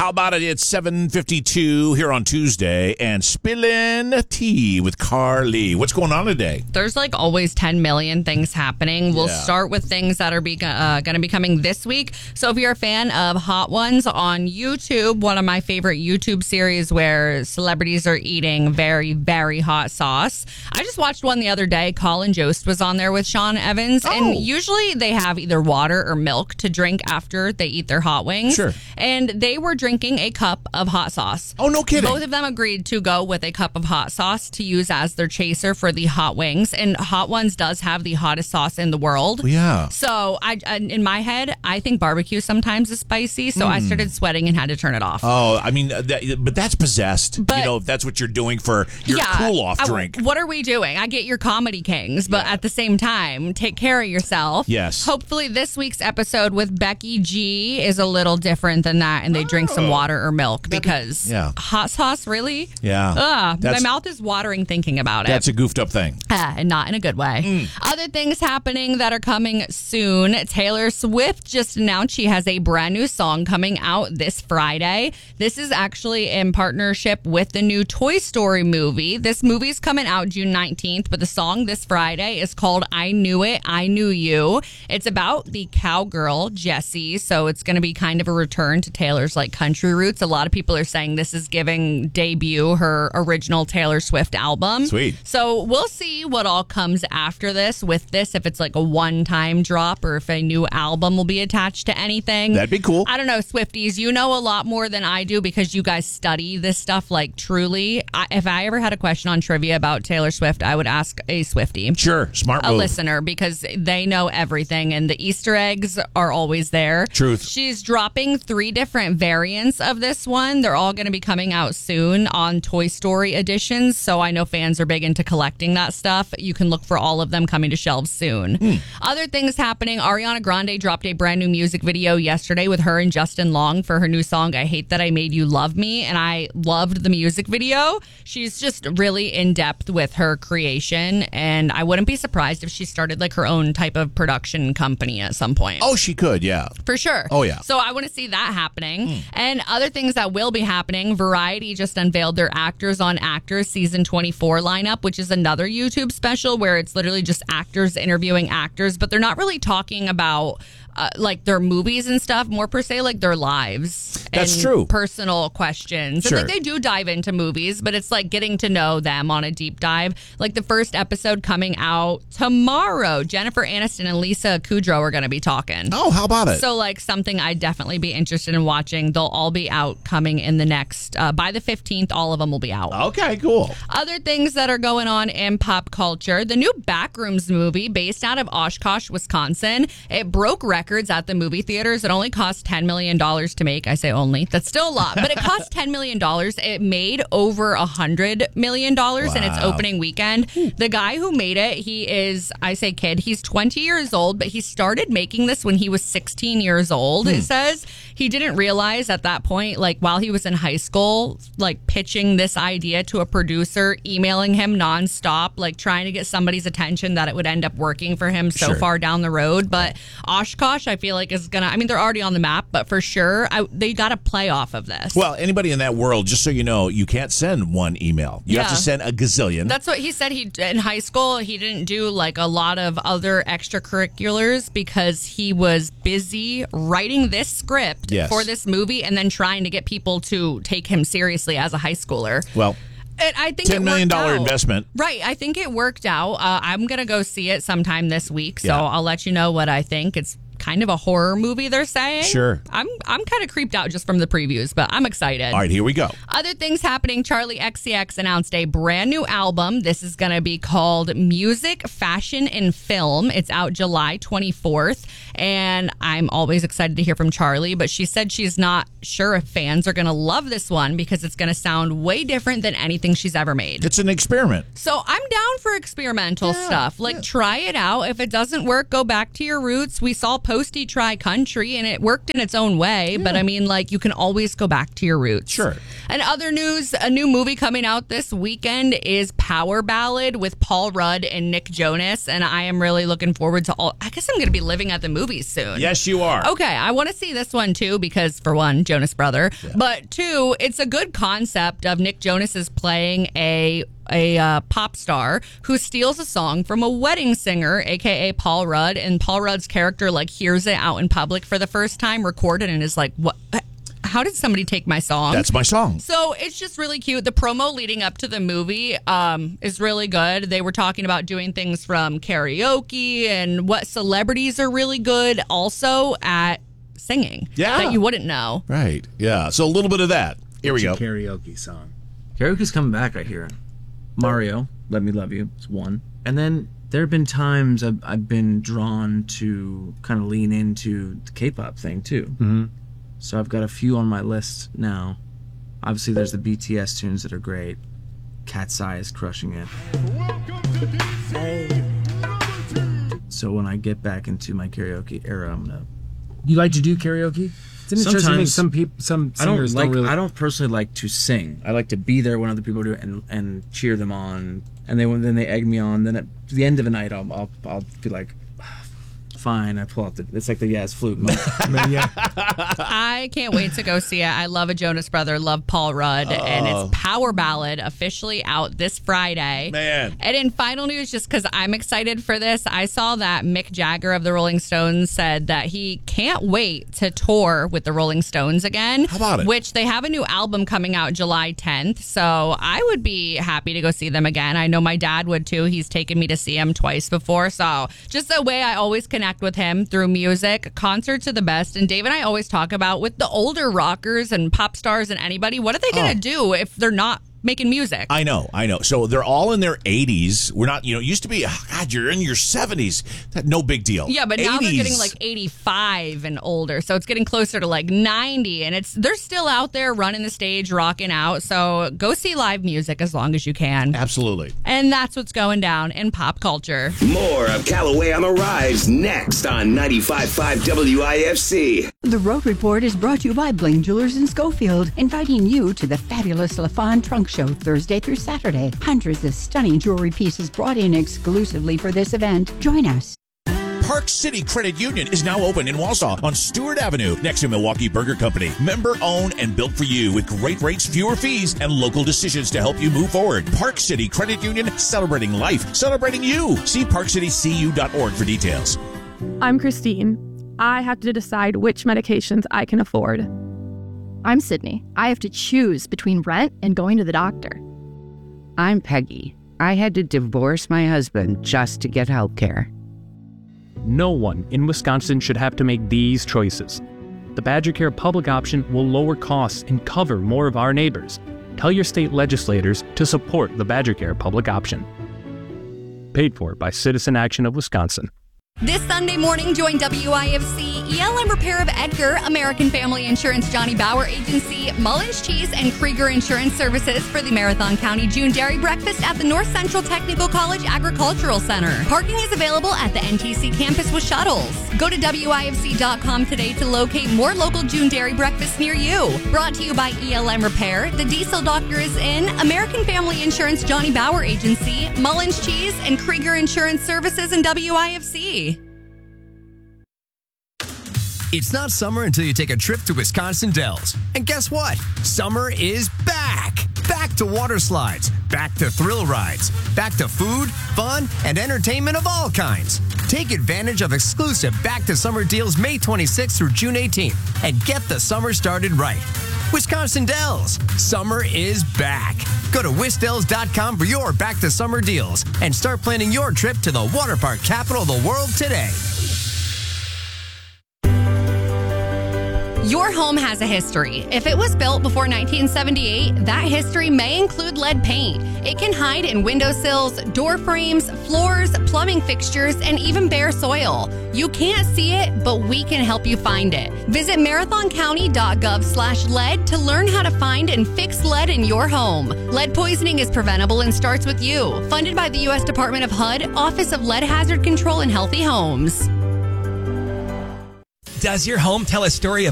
How about it? It's 7:52 here on Tuesday, and Spillin' Tea with Carly. What's going on today? There's like always 10 million things happening. We'll start with things that are going to be coming this week. So if you're a fan of Hot Ones on YouTube, one of my favorite YouTube series where celebrities are eating very, very hot sauce. I just watched one the other day. Colin Jost was on there with Sean Evans. And usually they have either water or milk to drink after they eat their hot wings. Sure. And they were drinking a cup of hot sauce. Oh, no kidding. Both of them agreed to go with a cup of hot sauce to use as their chaser for the hot wings. And Hot Ones does have the hottest sauce in the world. Yeah. So in my head, I think barbecue sometimes is spicy. So I started sweating and had to turn it off. Oh, I mean, but that's possessed. But, if that's what you're doing for your cool-off drink. What are we doing? I get your comedy kings, but at the same time, take care of yourself. Yes. Hopefully this week's episode with Becky G is a little different than that, and they drink some water or milk because hot sauce, really? Yeah. My mouth is watering thinking about it. That's a goofed up thing. And not in a good way. Other things happening that are coming soon. Taylor Swift just announced she has a brand new song coming out this Friday. This is actually in partnership with the new Toy Story movie. This movie's coming out June 19th, but the song this Friday is called I Knew It, I Knew You. It's about the cowgirl, Jessie, so it's going to be kind of a return to Taylor's like country roots. A lot of people are saying this is giving debut her original Taylor Swift album. Sweet. So we'll see what all comes after this with this, if it's like a one-time drop or if a new album will be attached to anything. That'd be cool. I don't know, Swifties, you know a lot more than I do because you guys study this stuff like truly. If I ever had a question on trivia about Taylor Swift, I would ask a Swiftie. Sure, smart move. A listener, because they know everything and the Easter eggs are always there. Truth. She's dropping 3 different variants of this one. They're all going to be coming out soon on Toy Story editions, so I know fans are big into collecting that stuff. You can look for all of them coming to shelves soon. Other things happening, Ariana Grande dropped a brand new music video yesterday with her and Justin Long for her new song, I Hate That I Made You Love Me, and I loved the music video. She's just really in-depth with her creation, and I wouldn't be surprised if she started like her own type of production company at some point. Oh, she could, yeah. For sure. Oh, yeah. So I want to see that happening. And other things that will be happening, Variety just unveiled their Actors on Actors season 24 lineup, which is another YouTube special where it's literally just actors interviewing actors, but they're not really talking about like their movies and stuff, more per se like their lives. That's and true. Personal questions. Sure. And like they do dive into movies, but it's like getting to know them on a deep dive. Like the first episode coming out tomorrow, Jennifer Aniston and Lisa Kudrow are going to be talking. Oh, how about it? So like something I'd definitely be interested in watching. They'll all be out coming in the next, by the 15th, all of them will be out. Okay, cool. Other things that are going on in pop culture, the new Backrooms movie based out of Oshkosh, Wisconsin, it broke records at the movie theaters. It only cost $10 million to make. I say only. That's still a lot, but it cost $10 million. It made over $100 million in its opening weekend. The guy who made it, he is, I say kid, he's 20 years old, but he started making this when he was 16 years old, it says. He didn't realize at that point, like while he was in high school, like pitching this idea to a producer, emailing him nonstop, like trying to get somebody's attention that it would end up working for him so far down the road. But Oshkosh, I feel like is going to, I mean, they're already on the map, but for sure, they got to play off of this. Well, anybody in that world, just so you know, you can't send one email. You have to send a gazillion. That's what he said. In high school, he didn't do like a lot of other extracurriculars because he was busy writing this script for this movie and then trying to get people to take him seriously as a high schooler. Well, I think $10 million investment. Right. I think it worked out. I'm going to go see it sometime this week, so I'll let you know what I think. It's kind of a horror movie, they're saying. Sure. I'm kind of creeped out just from the previews, but I'm excited. All right, here we go. Other things happening. Charlie XCX announced a brand new album. This is going to be called Music, Fashion, and Film. It's out July 24th, and I'm always excited to hear from Charlie, but she said she's not sure if fans are going to love this one because it's going to sound way different than anything she's ever made. It's an experiment. So I'm down for experimental stuff. Like, try it out. If it doesn't work, go back to your roots. We saw posty tri-country, and it worked in its own way. But I mean, like, you can always go back to your roots. Sure. And other news, a new movie coming out this weekend is Power Ballad with Paul Rudd and Nick Jonas. And I am really looking forward to I guess I'm going to be living at the movies soon. Yes, you are. Okay, I want to see this one too because, for one, Jonas Brother. Yeah. But two, it's a good concept of Nick Jonas is playing a pop star who steals a song from a wedding singer, aka Paul Rudd, and Paul Rudd's character like hears it out in public for the first time, recorded, and is like, "What? How did somebody take my song?" That's my song. So it's just really cute. The promo leading up to the movie is really good. They were talking about doing things from karaoke and what celebrities are really good also at singing. Yeah, that you wouldn't know. Right. Yeah. So a little bit of that. Here we go. Karaoke song. Karaoke's coming back, I hear. Mario, Let Me Love You, is one. And then there have been times I've been drawn to kind of lean into the K-pop thing, too. Mm-hmm. So I've got a few on my list now. Obviously, there's the BTS tunes that are great. Cat's Eye is crushing it. So when I get back into my karaoke era, I'm gonna... You like to do karaoke? It's interesting. Some singers don't really... I don't personally like to sing. I like to be there when other people do it and cheer them on. And then they egg me on. Then at the end of the night, I'll be like, fine. I pull out it's like the Yaz flute. Yeah. I can't wait to go see it. I love a Jonas Brother, love Paul Rudd, and it's Power Ballad officially out this Friday. Man. And in final news, just because I'm excited for this, I saw that Mick Jagger of the Rolling Stones said that he can't wait to tour with the Rolling Stones again. How about it? Which they have a new album coming out July 10th, so I would be happy to go see them again. I know my dad would too. He's taken me to see him twice before, so just the way I always connect with him through music. Concerts are the best. And Dave and I always talk about with the older rockers and pop stars and anybody, what are they going to do if they're not making music? I know. So they're all in their 80s. We're not, it used to be, God, you're in your 70s. No big deal. Yeah, but now they're getting like 85 and older. So it's getting closer to like 90. And they're still out there running the stage, rocking out. So go see live music as long as you can. Absolutely. And that's what's going down in pop culture. More of Callaway on the Rise next on 95.5 WIFC. The Road Report is brought to you by Bling Jewelers in Schofield, inviting you to the fabulous LaFawn Trunk Show Thursday through Saturday. Hundreds of stunning jewelry pieces brought in exclusively for this event. Join us. Park City Credit Union is now open in Wausau on Stewart Avenue next to Milwaukee Burger Company. Member owned and built for you with great rates, fewer fees, and local decisions to help you move forward. Park City Credit Union, celebrating life, celebrating you. See parkcitycu.org for details. I'm Christine. I have to decide which medications I can afford. I'm Sydney. I have to choose between rent and going to the doctor. I'm Peggy. I had to divorce my husband just to get health care. No one in Wisconsin should have to make these choices. The Badger Care public option will lower costs and cover more of our neighbors. Tell your state legislators to support the Badger Care public option. Paid for by Citizen Action of Wisconsin. This Sunday morning, join WIFC, ELM Repair of Edgar, American Family Insurance Johnny Bauer Agency, Mullins Cheese, and Krieger Insurance Services for the Marathon County June Dairy Breakfast at the North Central Technical College Agricultural Center. Parking is available at the NTC campus with shuttles. Go to WIFC.com today to locate more local June Dairy Breakfasts near you. Brought to you by ELM Repair, the Diesel Doctor is in, American Family Insurance Johnny Bauer Agency, Mullins Cheese, and Krieger Insurance Services in WIFC. It's not summer until you take a trip to Wisconsin Dells. And guess what? Summer is back! Back to water slides, back to thrill rides, back to food, fun, and entertainment of all kinds. Take advantage of exclusive Back to Summer deals May 26th through June 18th and get the summer started right. Wisconsin Dells, summer is back. Go to wisdells.com for your Back to Summer deals and start planning your trip to the water park capital of the world today. Your home has a history. If it was built before 1978, that history may include lead paint. It can hide in windowsills, door frames, floors, plumbing fixtures, and even bare soil. You can't see it, but we can help you find it. Visit marathoncounty.gov/lead to learn how to find and fix lead in your home. Lead poisoning is preventable and starts with you. Funded by the U.S. Department of HUD, Office of Lead Hazard Control and Healthy Homes. Does your home tell a story of